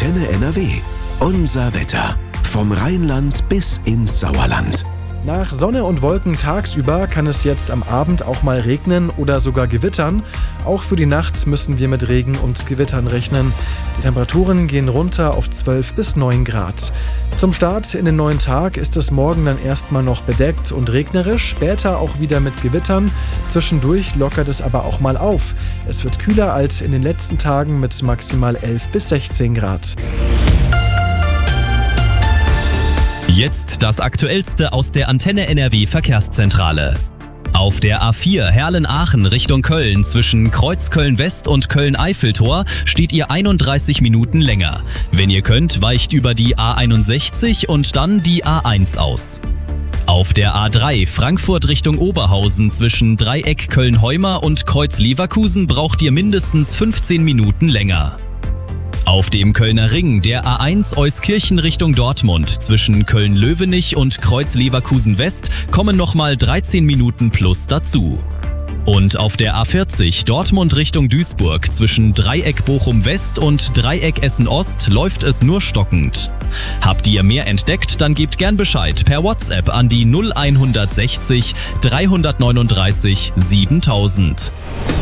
Antenne NRW. Unser Wetter. Vom Rheinland bis ins Sauerland. Nach Sonne und Wolken tagsüber kann es jetzt am Abend auch mal regnen oder sogar gewittern. Auch für die Nacht müssen wir mit Regen und Gewittern rechnen. Die Temperaturen gehen runter auf 12 bis 9 Grad. Zum Start in den neuen Tag ist es morgen dann erstmal noch bedeckt und regnerisch, später auch wieder mit Gewittern. Zwischendurch lockert es aber auch mal auf. Es wird kühler als in den letzten Tagen mit maximal 11 bis 16 Grad. Jetzt das Aktuellste aus der Antenne NRW Verkehrszentrale. Auf der A4 Herlen-Aachen Richtung Köln zwischen Kreuzköln-West und Köln-Eiffeltor steht ihr 31 Minuten länger. Wenn ihr könnt, weicht über die A61 und dann die A1 aus. Auf der A3 Frankfurt Richtung Oberhausen zwischen Dreieck Köln-Heuma und Kreuz Leverkusen braucht ihr mindestens 15 Minuten länger. Auf dem Kölner Ring der A1 Euskirchen Richtung Dortmund zwischen Köln-Löwenich und Kreuz Leverkusen West kommen nochmal 13 Minuten plus dazu. Und auf der A40 Dortmund Richtung Duisburg zwischen Dreieck Bochum West und Dreieck Essen Ost läuft es nur stockend. Habt ihr mehr entdeckt, dann gebt gern Bescheid per WhatsApp an die 0160 339 7000.